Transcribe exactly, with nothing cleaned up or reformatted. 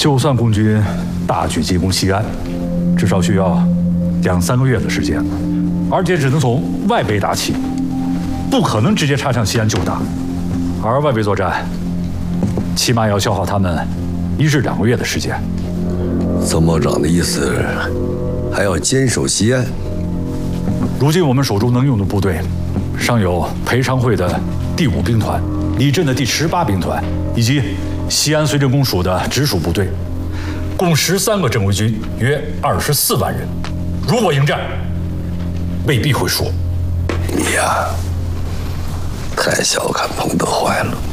就算共军大举进攻西安，至少需要两三个月的时间，而且只能从外围打起，不可能直接插向西安就打。而外围作战，起码要消耗他们一至两个月的时间。 参谋长的意思，还要坚守西安？ 如今我们手中能用的部队，尚有裴昌会的第五兵团、李震的第十八兵团，以及西安绥靖公署的直属部队，共十三个正规军，约二十四万人。如果迎战，未必会输。 你呀，太小看彭德怀了。